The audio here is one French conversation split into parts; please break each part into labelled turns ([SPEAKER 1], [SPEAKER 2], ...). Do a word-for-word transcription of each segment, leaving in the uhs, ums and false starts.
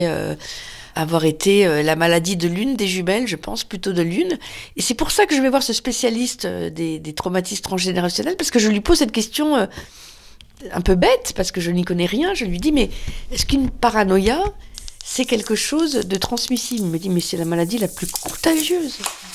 [SPEAKER 1] Euh, avoir été euh, la maladie de l'une des jumelles, je pense, plutôt de l'une. Et c'est pour ça que je vais voir ce spécialiste euh, des, des traumatismes transgénérationnels, parce que je lui pose cette question euh, un peu bête, parce que je n'y connais rien. Je lui dis, mais est-ce qu'une paranoïa, c'est quelque chose de transmissible? Il me dit, mais c'est la maladie la plus contagieuse.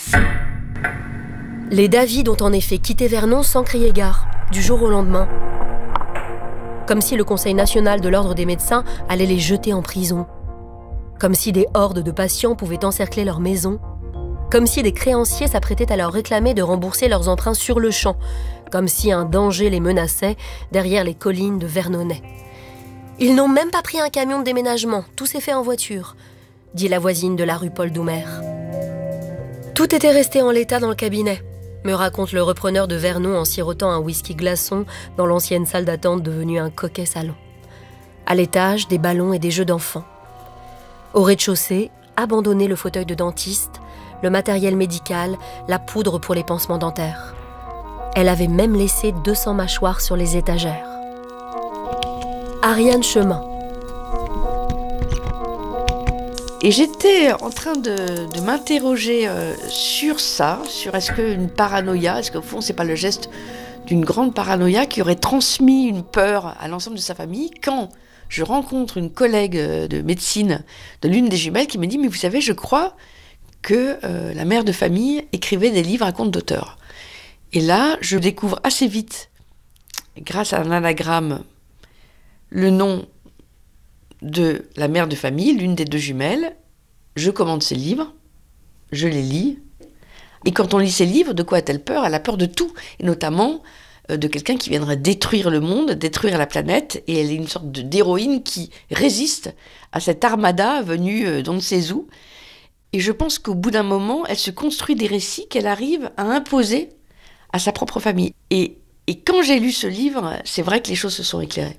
[SPEAKER 2] Les David ont en effet quitté Vernon sans crier gare, du jour au lendemain. Comme si le Conseil national de l'ordre des médecins allait les jeter en prison. Comme si des hordes de patients pouvaient encercler leur maison. Comme si des créanciers s'apprêtaient à leur réclamer de rembourser leurs emprunts sur le champ. Comme si un danger les menaçait derrière les collines de Vernonay. Ils n'ont même pas pris un camion de déménagement, tout s'est fait en voiture, dit la voisine de la rue Paul Doumer. Tout était resté en l'état dans le cabinet, me raconte le repreneur de Vernon en sirotant un whisky glaçon dans l'ancienne salle d'attente devenue un coquet salon. À l'étage, des ballons et des jeux d'enfants. Au rez-de-chaussée, abandonné le fauteuil de dentiste, le matériel médical, la poudre pour les pansements dentaires. Elle avait même laissé deux cents mâchoires sur les étagères. Ariane Chemin.
[SPEAKER 1] Et j'étais en train de, de m'interroger euh, sur ça, sur est-ce qu'une paranoïa, est-ce qu'au fond c'est pas le geste d'une grande paranoïa qui aurait transmis une peur à l'ensemble de sa famille, quand je rencontre une collègue de médecine de l'une des jumelles qui me dit « Mais vous savez, je crois que euh, la mère de famille écrivait des livres à compte d'auteur. » Et là, je découvre assez vite, grâce à un anagramme, le nom de la mère de famille, l'une des deux jumelles. Je commande ses livres, je les lis. Et quand on lit ses livres, de quoi a-t-elle peur? Elle a peur de tout, et notamment de quelqu'un qui viendrait détruire le monde, détruire la planète, et elle est une sorte de, d'héroïne qui résiste à cette armada venue d'on ne sait où. Et je pense qu'au bout d'un moment, elle se construit des récits qu'elle arrive à imposer à sa propre famille. Et, et quand j'ai lu ce livre, c'est vrai que les choses se sont éclairées.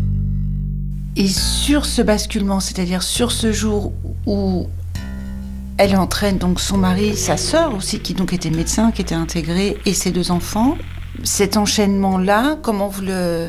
[SPEAKER 3] Et sur ce basculement, c'est-à-dire sur ce jour où elle entraîne donc son mari, sa sœur aussi, qui donc était médecin, qui était intégrée, et ses deux enfants, cet enchaînement-là, comment vous le...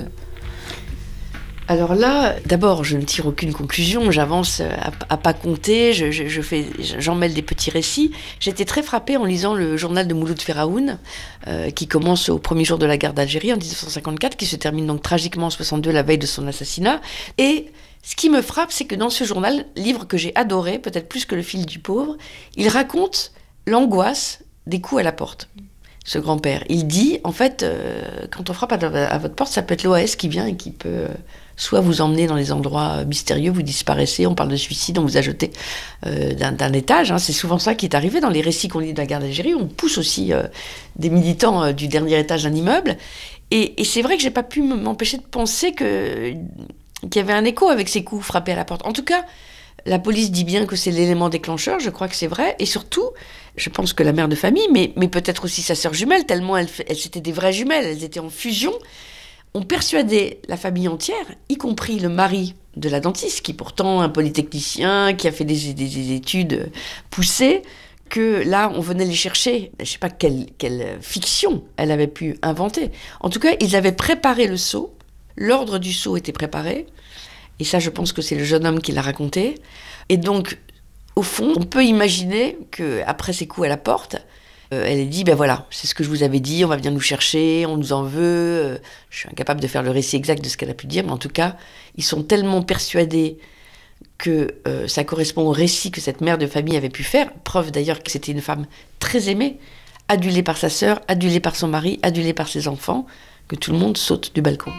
[SPEAKER 1] Alors là, d'abord, je ne tire aucune conclusion, j'avance à, à pas compter, je, je, je fais, j'en mêle des petits récits. J'étais très frappée en lisant le journal de Mouloud Feraoun, euh, qui commence au premier jour de la guerre d'Algérie en dix-neuf cent cinquante-quatre, qui se termine donc tragiquement en soixante-deux, la veille de son assassinat. Et ce qui me frappe, c'est que dans ce journal, livre que j'ai adoré, peut-être plus que Le fil du pauvre, il raconte l'angoisse des coups à la porte. Ce grand-père, il dit, en fait, euh, quand on frappe à, à votre porte, ça peut être l'O A S qui vient et qui peut euh, soit vous emmener dans les endroits mystérieux, vous disparaissez, on parle de suicide, on vous a jeté euh, d'un, d'un étage, hein, c'est souvent ça qui est arrivé dans les récits qu'on lit de la guerre d'Algérie, on pousse aussi euh, des militants euh, du dernier étage d'un immeuble, et, et c'est vrai que j'ai pas pu m'empêcher de penser que, qu'il y avait un écho avec ces coups frappés à la porte. En tout cas, la police dit bien que c'est l'élément déclencheur, je crois que c'est vrai, et surtout, je pense que la mère de famille, mais, mais peut-être aussi sa sœur jumelle, tellement elles, elles étaient des vraies jumelles, elles étaient en fusion, ont persuadé la famille entière, y compris le mari de la dentiste, qui est pourtant un polytechnicien, qui a fait des, des, des études poussées, que là, on venait les chercher. Je ne sais pas quelle, quelle fiction elle avait pu inventer. En tout cas, ils avaient préparé le sceau, l'ordre du sceau était préparé, et ça, je pense que c'est le jeune homme qui l'a raconté. Et donc, au fond, on peut imaginer qu'après ces coups à la porte, euh, elle a dit, ben voilà, c'est ce que je vous avais dit, on va venir nous chercher, on nous en veut. Euh, je suis incapable de faire le récit exact de ce qu'elle a pu dire, mais en tout cas, ils sont tellement persuadés que euh, ça correspond au récit que cette mère de famille avait pu faire. Preuve d'ailleurs que c'était une femme très aimée, adulée par sa sœur, adulée par son mari, adulée par ses enfants, que tout le monde saute du balcon.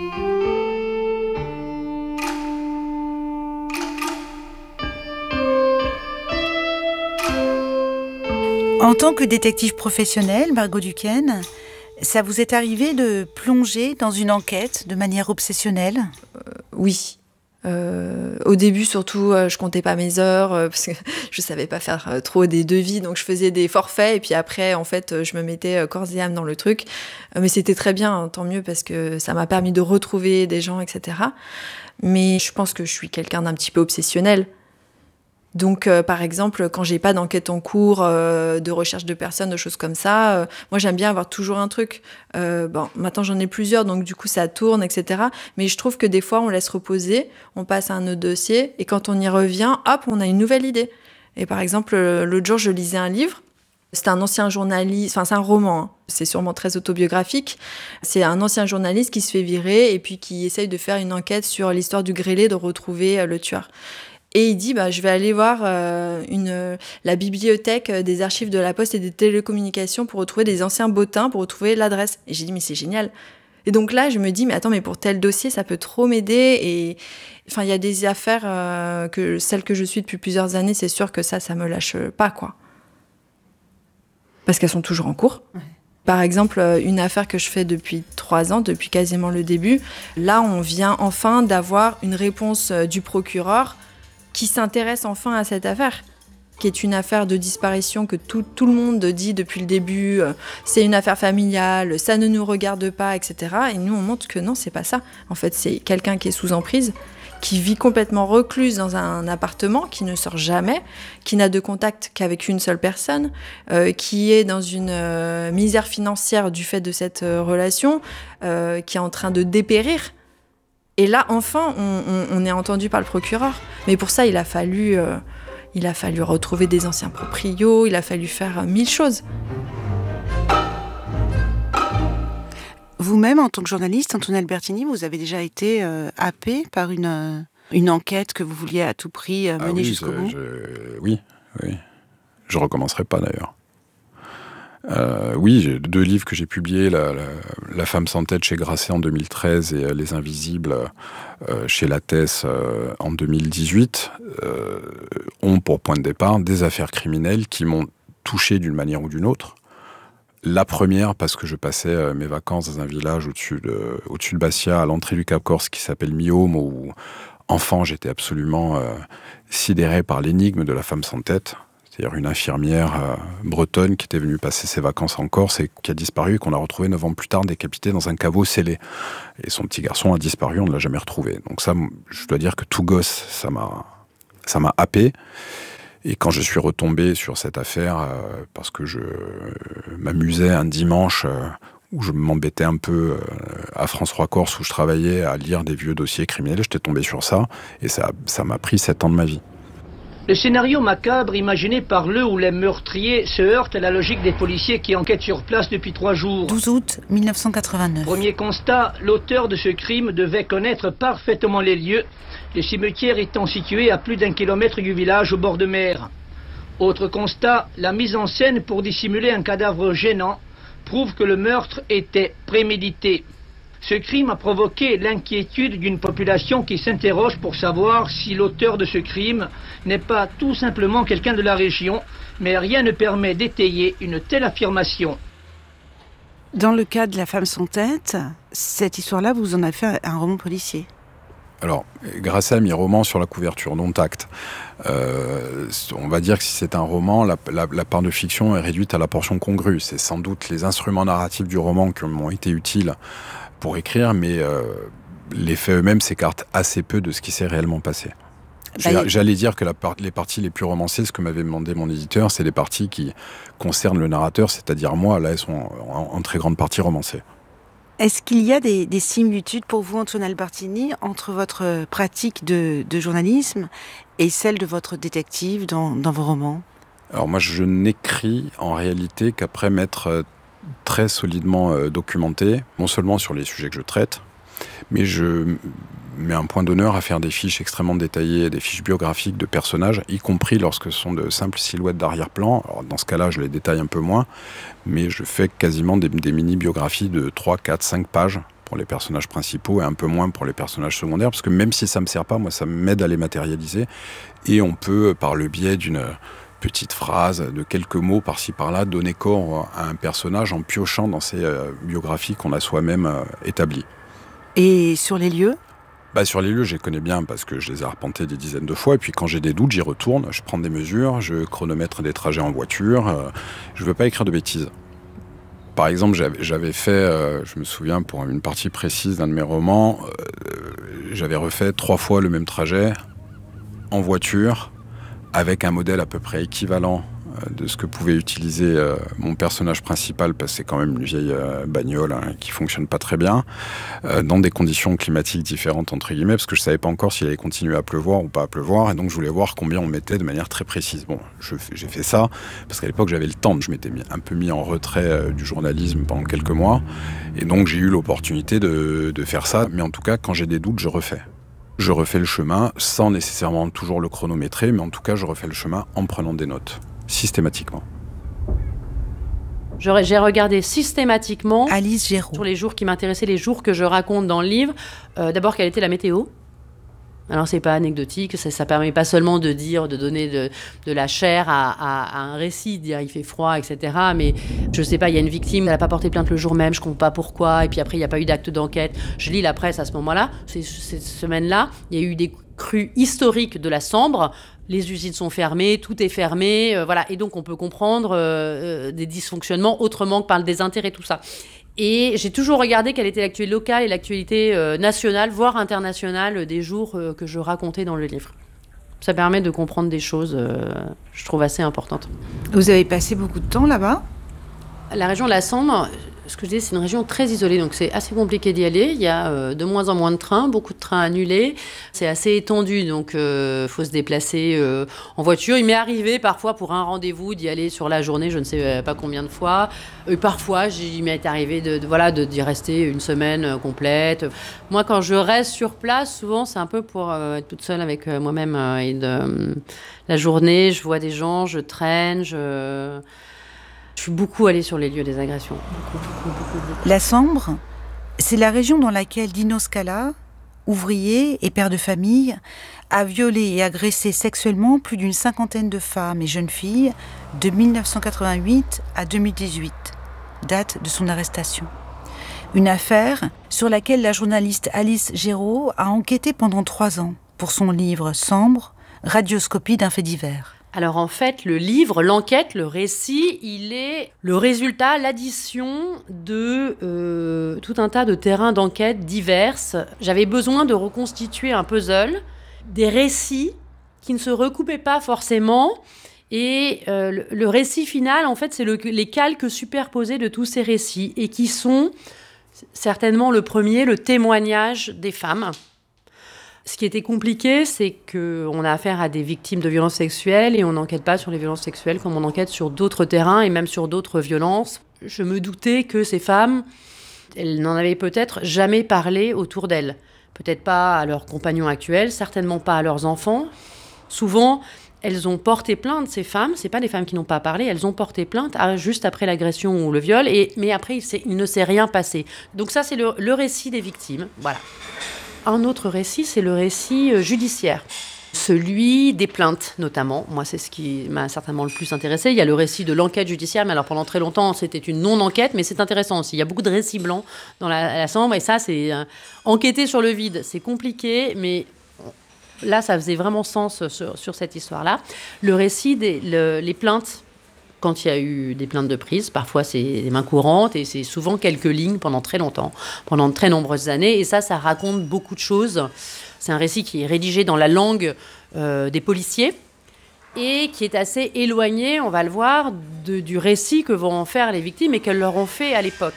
[SPEAKER 3] En tant que détective professionnelle, Margot Duquesne, ça vous est arrivé de plonger dans une enquête de manière obsessionnelle ?
[SPEAKER 4] euh, Oui. Euh, au début, surtout, euh, je comptais pas mes heures euh, parce que je savais pas faire euh, trop des devis, donc je faisais des forfaits et puis après, en fait, euh, je me mettais euh, corps et âme dans le truc. Euh, mais c'était très bien, hein, tant mieux parce que ça m'a permis de retrouver des gens, et cetera. Mais je pense que je suis quelqu'un d'un petit peu obsessionnel. Donc, euh, par exemple, quand j'ai pas d'enquête en cours, euh, de recherche de personnes, de choses comme ça, euh, moi j'aime bien avoir toujours un truc. Euh, bon, maintenant j'en ai plusieurs, donc du coup ça tourne, et cetera. Mais je trouve que des fois on laisse reposer, on passe à un autre dossier, et quand on y revient, hop, on a une nouvelle idée. Et par exemple, l'autre jour je lisais un livre. C'est un ancien journaliste, enfin c'est un roman, hein. C'est sûrement très autobiographique. C'est un ancien journaliste qui se fait virer et puis qui essaye de faire une enquête sur l'histoire du grêlé, de retrouver euh, le tueur. Et il dit, bah, je vais aller voir euh, une, euh, la bibliothèque des archives de la Poste et des télécommunications pour retrouver des anciens bottins, pour retrouver l'adresse. Et j'ai dit, mais c'est génial. Et donc là, je me dis, mais attends, mais pour tel dossier, ça peut trop m'aider. Et enfin, il y a des affaires, euh, que celles que je suis depuis plusieurs années, c'est sûr que ça, ça me lâche pas, quoi. Parce qu'elles sont toujours en cours. Ouais. Par exemple, une affaire que je fais depuis trois ans, depuis quasiment le début, là, on vient enfin d'avoir une réponse du procureur qui s'intéresse enfin à cette affaire, qui est une affaire de disparition que tout, tout le monde dit depuis le début, euh, c'est une affaire familiale, ça ne nous regarde pas, et cetera. Et nous, on montre que non, c'est pas ça. En fait, c'est quelqu'un qui est sous emprise, qui vit complètement recluse dans un appartement, qui ne sort jamais, qui n'a de contact qu'avec une seule personne, euh, qui est dans une euh, misère financière du fait de cette euh, relation, euh, qui est en train de dépérir. Et là, enfin, on, on, on est entendu par le procureur. Mais pour ça, il a fallu, euh, il a fallu retrouver des anciens proprios, il a fallu faire euh, mille choses.
[SPEAKER 3] Vous-même, en tant que journaliste, Antoine Albertini, vous avez déjà été euh, happé par une, euh, une enquête que vous vouliez à tout prix euh, mener
[SPEAKER 5] ah oui,
[SPEAKER 3] jusqu'au bout
[SPEAKER 5] je, Oui, oui. Je ne recommencerai pas d'ailleurs. Euh, oui, j'ai deux livres que j'ai publiés, la, la, la femme sans tête chez Grasset en deux mille treize et euh, Les Invisibles euh, chez Lattès euh, en deux mille dix-huit, euh, ont pour point de départ des affaires criminelles qui m'ont touché d'une manière ou d'une autre. La première, parce que je passais euh, mes vacances dans un village au-dessus de, au-dessus de Bastia, à l'entrée du Cap Corse, qui s'appelle Miaume, où, enfant, j'étais absolument euh, sidéré par l'énigme de la femme sans tête. C'est-à-dire une infirmière euh, bretonne qui était venue passer ses vacances en Corse et qui a disparu et qu'on a retrouvé neuf ans plus tard décapité dans un caveau scellé. Et son petit garçon a disparu, on ne l'a jamais retrouvé. Donc ça, je dois dire que tout gosse, ça m'a, ça m'a happé. Et quand je suis retombé sur cette affaire, euh, parce que je euh, m'amusais un dimanche euh, où je m'embêtais un peu euh, à France trois Corse, où je travaillais à lire des vieux dossiers criminels, j'étais tombé sur ça et ça, ça m'a pris sept ans de ma vie.
[SPEAKER 6] Le scénario macabre imaginé par le ou les meurtriers se heurte à la logique des policiers qui enquêtent sur place depuis trois jours.
[SPEAKER 3] douze août mille neuf cent quatre-vingt-neuf.
[SPEAKER 6] Premier constat, l'auteur de ce crime devait connaître parfaitement les lieux, le cimetière étant situé à plus d'un kilomètre du village au bord de mer. Autre constat, la mise en scène pour dissimuler un cadavre gênant prouve que le meurtre était prémédité. Ce crime a provoqué l'inquiétude d'une population qui s'interroge pour savoir si l'auteur de ce crime n'est pas tout simplement quelqu'un de la région, mais rien ne permet d'étayer une telle affirmation.
[SPEAKER 3] Dans le cas de La femme sans tête, cette histoire-là, vous en avez fait un roman policier.
[SPEAKER 5] Alors, Grasset a mis roman sur la couverture, dont acte. Euh, on va dire que si c'est un roman, la, la, la part de fiction est réduite à la portion congrue. C'est sans doute les instruments narratifs du roman qui m'ont été utiles pour écrire, mais euh, les faits eux-mêmes s'écartent assez peu de ce qui s'est réellement passé. Bah, J'allais dire que la part, les parties les plus romancées, ce que m'avait demandé mon éditeur, c'est les parties qui concernent le narrateur, c'est-à-dire moi, là, elles sont en, en très grande partie romancées.
[SPEAKER 3] Est-ce qu'il y a des, des similitudes pour vous, Antoine Albertini, entre votre pratique de, de journalisme et celle de votre détective dans, dans vos romans ?
[SPEAKER 5] Alors moi, je n'écris en réalité qu'après m'être très solidement euh, documenté, non seulement sur les sujets que je traite, mais je mets un point d'honneur à faire des fiches extrêmement détaillées, des fiches biographiques de personnages, y compris lorsque ce sont de simples silhouettes d'arrière-plan. Alors dans ce cas-là, je les détaille un peu moins, mais je fais quasiment des, des mini-biographies de trois, quatre, cinq pages pour les personnages principaux et un peu moins pour les personnages secondaires, parce que même si ça ne me sert pas, moi ça m'aide à les matérialiser, et on peut, par le biais d'une petite phrase, de quelques mots par-ci par-là, donner corps à un personnage en piochant dans ces euh, biographies qu'on a soi-même euh, établies.
[SPEAKER 3] Et sur les lieux ?
[SPEAKER 5] Bah, sur les lieux, je les connais bien parce que je les ai arpentés des dizaines de fois. Et puis quand j'ai des doutes, j'y retourne, je prends des mesures, je chronomètre des trajets en voiture. Euh, je ne veux pas écrire de bêtises. Par exemple, j'avais, j'avais fait, euh, je me souviens, pour une partie précise d'un de mes romans, euh, j'avais refait trois fois le même trajet en voiture, avec un modèle à peu près équivalent de ce que pouvait utiliser euh, mon personnage principal, parce que c'est quand même une vieille euh, bagnole hein, qui fonctionne pas très bien, euh, dans des conditions climatiques différentes entre guillemets, parce que je savais pas encore s'il allait continuer à pleuvoir ou pas à pleuvoir, et donc je voulais voir combien on mettait de manière très précise. Bon, je, j'ai fait ça parce qu'à l'époque j'avais le temps, je m'étais mis, un peu mis en retrait euh, du journalisme pendant quelques mois, et donc j'ai eu l'opportunité de, de faire ça, mais en tout cas quand j'ai des doutes je refais. Je refais le chemin sans nécessairement toujours le chronométrer, mais en tout cas je refais le chemin en prenant des notes. Systématiquement.
[SPEAKER 7] J'aurais, j'ai regardé systématiquement
[SPEAKER 3] Alice Géraud.
[SPEAKER 7] Sur les jours qui m'intéressaient, les jours que je raconte dans le livre. Euh, d'abord, quelle était la météo ? Alors, c'est pas anecdotique, ça, ça permet pas seulement de dire, de donner de, de la chair à, à, à un récit, de dire il fait froid, et cetera. Mais je sais pas, il y a une victime, elle n'a pas porté plainte le jour même, je comprends pas pourquoi, et puis après, il n'y a pas eu d'acte d'enquête. Je lis la presse à ce moment-là, ces, cette semaine-là, il y a eu des crues historiques de la Sambre. Les usines sont fermées, tout est fermé, euh, voilà. Et donc, on peut comprendre euh, euh, des dysfonctionnements autrement que par le désintérêt, tout ça. Et j'ai toujours regardé quelle était l'actualité locale et l'actualité euh, nationale, voire internationale, des jours euh, que je racontais dans le livre. Ça permet de comprendre des choses, euh, je trouve, assez importantes.
[SPEAKER 3] Vous avez passé beaucoup de temps là-bas ?
[SPEAKER 7] La région de la Sambre, ce que je dis, c'est une région très isolée, donc c'est assez compliqué d'y aller. Il y a euh, de moins en moins de trains, beaucoup de trains annulés. C'est assez étendu, donc il euh, faut se déplacer euh, en voiture. Il m'est arrivé parfois pour un rendez-vous d'y aller sur la journée, je ne sais pas combien de fois. Et parfois, il m'est arrivé de, de, voilà, de, d'y rester une semaine euh, complète. Moi, quand je reste sur place, souvent, c'est un peu pour euh, être toute seule avec euh, moi-même. Euh, et de, euh, la journée, je vois des gens, je traîne, je... Je suis beaucoup allée sur les lieux des agressions. Beaucoup, beaucoup, beaucoup, beaucoup.
[SPEAKER 3] La Sambre, c'est la région dans laquelle Dino Scala, ouvrier et père de famille, a violé et agressé sexuellement plus d'une cinquantaine de femmes et jeunes filles de dix-neuf cent quatre-vingt-huit à deux mille dix-huit, date de son arrestation. Une affaire sur laquelle la journaliste Alice Géraud a enquêté pendant trois ans pour son livre Sambre, radioscopie d'un fait divers.
[SPEAKER 7] Alors en fait, le livre, l'enquête, le récit, il est le résultat, l'addition de euh, tout un tas de terrains d'enquête diverses. J'avais besoin de reconstituer un puzzle, des récits qui ne se recoupaient pas forcément. Et euh, le, le récit final, en fait, c'est le, les calques superposés de tous ces récits et qui sont certainement le premier, le témoignage des femmes. Ce qui était compliqué, c'est qu'on a affaire à des victimes de violences sexuelles et on n'enquête pas sur les violences sexuelles comme on enquête sur d'autres terrains et même sur d'autres violences. Je me doutais que ces femmes, elles n'en avaient peut-être jamais parlé autour d'elles. Peut-être pas à leurs compagnons actuels, certainement pas à leurs enfants. Souvent, elles ont porté plainte, ces femmes. C'est pas des femmes qui n'ont pas parlé, elles ont porté plainte à, juste après l'agression ou le viol. Et, mais après, il, il ne s'est rien passé. Donc ça, c'est le, le récit des victimes. Voilà. Un autre récit, c'est le récit judiciaire. Celui des plaintes, notamment. Moi, c'est ce qui m'a certainement le plus intéressé. Il y a le récit de l'enquête judiciaire, mais alors pendant très longtemps, c'était une non-enquête, mais c'est intéressant aussi. Il y a beaucoup de récits blancs dans la, la Sambre, et ça, c'est euh, enquêter sur le vide. C'est compliqué, mais là, ça faisait vraiment sens sur, sur cette histoire-là. Le récit des le, les plaintes. Quand il y a eu des plaintes de prise, parfois c'est des mains courantes et c'est souvent quelques lignes pendant très longtemps, pendant de très nombreuses années. Et ça, ça raconte beaucoup de choses. C'est un récit qui est rédigé dans la langue euh, des policiers et qui est assez éloigné, on va le voir, de, du récit que vont en faire les victimes et qu'elles leur ont fait à l'époque.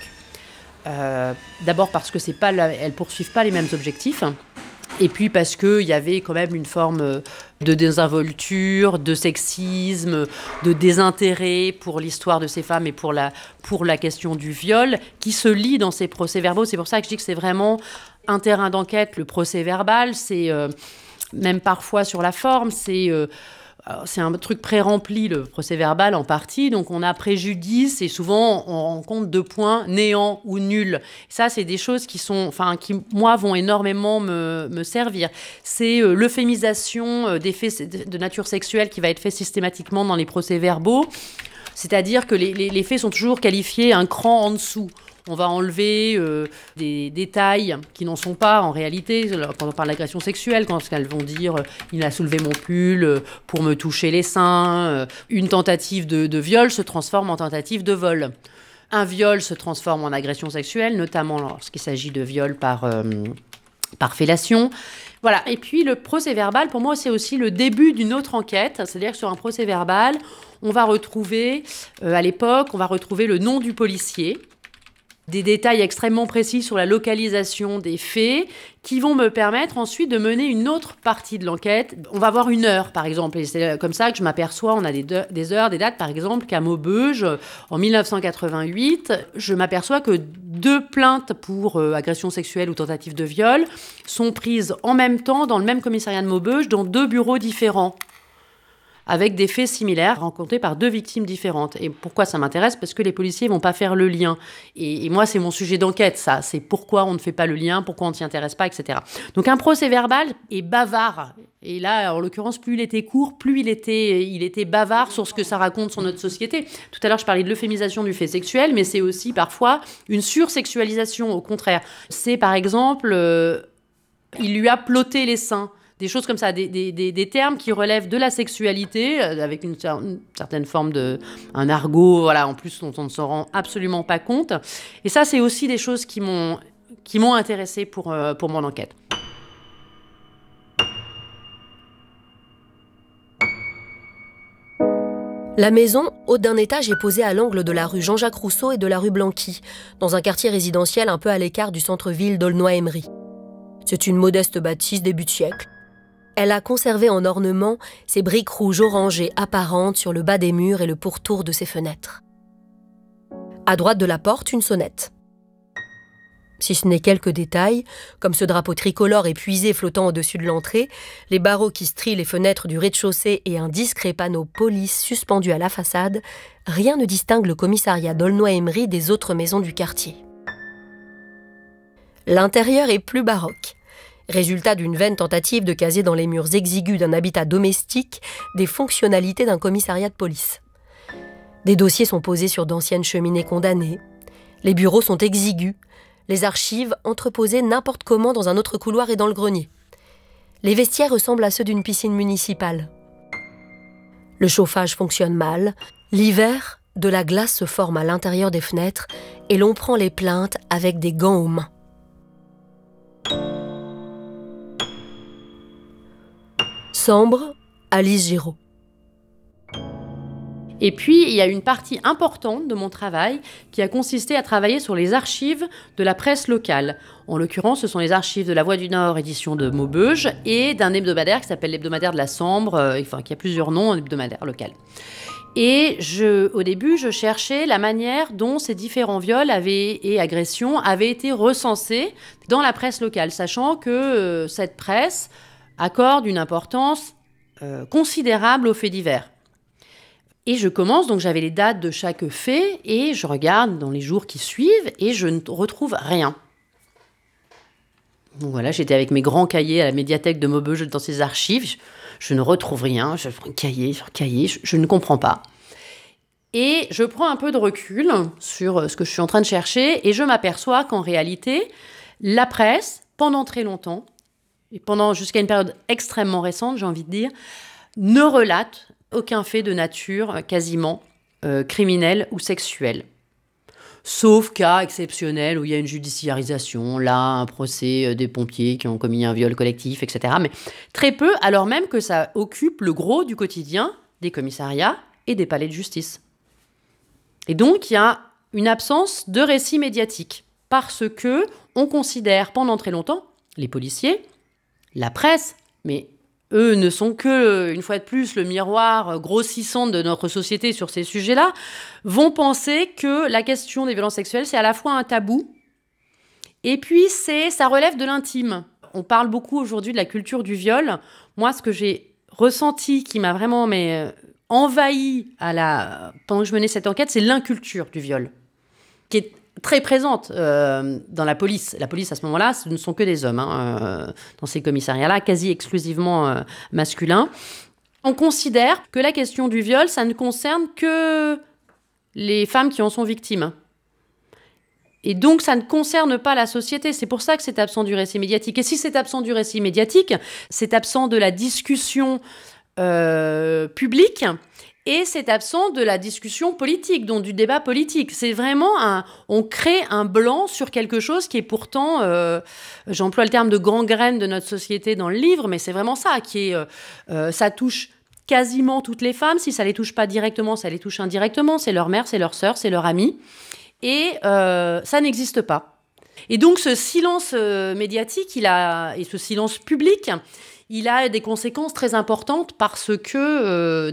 [SPEAKER 7] Euh, d'abord parce que c'est pas la, elles ne poursuivent pas les mêmes objectifs. Et puis parce qu'il y avait quand même une forme de désinvolture, de sexisme, de désintérêt pour l'histoire de ces femmes et pour la, pour la question du viol qui se lit dans ces procès-verbaux. C'est pour ça que je dis que c'est vraiment un terrain d'enquête, le procès-verbal. C'est euh, même parfois sur la forme, c'est... Euh, c'est un truc pré-rempli, le procès-verbal, en partie. Donc, on a préjudice et souvent, on rencontre deux points, néant ou nul. Ça, c'est des choses qui, sont, enfin, qui moi, vont énormément me, me servir. C'est euh, l'euphémisation euh, des faits de nature sexuelle qui va être fait systématiquement dans les procès-verbaux. C'est-à-dire que les, les, les faits sont toujours qualifiés un cran en dessous. On va enlever euh, des détails qui n'en sont pas en réalité. Quand on parle d'agression sexuelle, quand elles vont dire euh, « il a soulevé mon pull euh, pour me toucher les seins euh, », une tentative de, de viol se transforme en tentative de vol. Un viol se transforme en agression sexuelle, notamment lorsqu'il s'agit de viol par, euh, par fellation. Voilà. Et puis le procès-verbal, pour moi, c'est aussi le début d'une autre enquête. C'est-à-dire que sur un procès-verbal, on va retrouver, euh, à l'époque, on va retrouver le nom du policier, des détails extrêmement précis sur la localisation des faits qui vont me permettre ensuite de mener une autre partie de l'enquête. On va avoir une heure, par exemple, et c'est comme ça que je m'aperçois, on a des, de- des heures, des dates, par exemple, qu'à Maubeuge, en dix-neuf cent quatre-vingt-huit, je m'aperçois que deux plaintes pour euh, agression sexuelle ou tentative de viol sont prises en même temps dans le même commissariat de Maubeuge, dans deux bureaux différents, avec des faits similaires rencontrés par deux victimes différentes. Et pourquoi ça m'intéresse ? Parce que les policiers vont pas faire le lien. Et, et moi, c'est mon sujet d'enquête, ça. C'est pourquoi on ne fait pas le lien, pourquoi on ne s'y intéresse pas, et cetera. Donc un procès-verbal est bavard. Et là, en l'occurrence, plus il était court, plus il était, il était bavard sur ce que ça raconte sur notre société. Tout à l'heure, je parlais de l'euphémisation du fait sexuel, mais c'est aussi parfois une sursexualisation, au contraire. C'est par exemple, euh, il lui a ploté les seins. Des choses comme ça, des, des, des, des termes qui relèvent de la sexualité, euh, avec une, une certaine forme de... un argot, voilà, en plus, dont on ne se rend absolument pas compte. Et ça, c'est aussi des choses qui m'ont, qui m'ont intéressée pour, euh, pour mon enquête.
[SPEAKER 2] La maison, haute d'un étage, est posée à l'angle de la rue Jean-Jacques Rousseau et de la rue Blanqui, dans un quartier résidentiel un peu à l'écart du centre-ville d'Aulnoy-Emery. C'est une modeste bâtisse début de siècle. Elle a conservé en ornement ses briques rouges orangées apparentes sur le bas des murs et le pourtour de ses fenêtres. À droite de la porte, une sonnette. Si ce n'est quelques détails, comme ce drapeau tricolore épuisé flottant au-dessus de l'entrée, les barreaux qui strient les fenêtres du rez-de-chaussée et un discret panneau police suspendu à la façade, rien ne distingue le commissariat d'Aulnoy-Emery des autres maisons du quartier. L'intérieur est plus baroque. Résultat d'une vaine tentative de caser dans les murs exigus d'un habitat domestique des fonctionnalités d'un commissariat de police. Des dossiers sont posés sur d'anciennes cheminées condamnées. Les bureaux sont exigus. Les archives entreposées n'importe comment dans un autre couloir et dans le grenier. Les vestiaires ressemblent à ceux d'une piscine municipale. Le chauffage fonctionne mal. L'hiver, de la glace se forme à l'intérieur des fenêtres et l'on prend les plaintes avec des gants aux mains. Sambre, Alice Giraud.
[SPEAKER 7] Et puis, il y a une partie importante de mon travail qui a consisté à travailler sur les archives de la presse locale. En l'occurrence, ce sont les archives de La Voix du Nord, édition de Maubeuge, et d'un hebdomadaire qui s'appelle l'Hebdomadaire de la Sambre, euh, enfin, qui a plusieurs noms, un hebdomadaire local. Et je, au début, je cherchais la manière dont ces différents viols avaient, et agressions avaient été recensés dans la presse locale, sachant que euh, cette presse accorde une importance euh, considérable aux faits divers. Et je commence, donc j'avais les dates de chaque fait, et je regarde dans les jours qui suivent, et je ne retrouve rien. Donc voilà, j'étais avec mes grands cahiers à la médiathèque de Maubeuge dans ces archives, je, je ne retrouve rien, je prends cahier sur cahier, je, je ne comprends pas. Et je prends un peu de recul sur ce que je suis en train de chercher, et je m'aperçois qu'en réalité, la presse, pendant très longtemps, et pendant jusqu'à une période extrêmement récente, j'ai envie de dire, ne relate aucun fait de nature quasiment euh, criminelle ou sexuelle. Sauf cas exceptionnels où il y a une judiciarisation, là, un procès euh, des pompiers qui ont commis un viol collectif, et cetera. Mais très peu, alors même que ça occupe le gros du quotidien des commissariats et des palais de justice. Et donc, il y a une absence de récit médiatique parce que on considère pendant très longtemps, les policiers, la presse, mais eux ne sont que, une fois de plus, le miroir grossissant de notre société sur ces sujets-là, vont penser que la question des violences sexuelles, c'est à la fois un tabou, et puis c'est, ça relève de l'intime. On parle beaucoup aujourd'hui de la culture du viol. Moi, ce que j'ai ressenti, qui m'a vraiment mais, envahi à la, pendant que je menais cette enquête, c'est l'inculture du viol, qui est très présente euh, dans la police. La police, à ce moment-là, ce ne sont que des hommes, hein, euh, dans ces commissariats-là, quasi exclusivement euh, masculins. On considère que la question du viol, ça ne concerne que les femmes qui en sont victimes. Et donc, ça ne concerne pas la société. C'est pour ça que c'est absent du récit médiatique. Et si c'est absent du récit médiatique, c'est absent de la discussion euh, publique Et c'est absent de la discussion politique, donc du débat politique. C'est vraiment un... On crée un blanc sur quelque chose qui est pourtant... Euh, j'emploie le terme de gangrène de notre société dans le livre, mais c'est vraiment ça, qui est... Euh, euh, ça touche quasiment toutes les femmes. Si ça les touche pas directement, ça les touche indirectement. C'est leur mère, c'est leur sœur, c'est leur amie. Et euh, ça n'existe pas. Et donc ce silence euh, médiatique, il a, et ce silence public... il a des conséquences très importantes parce que euh,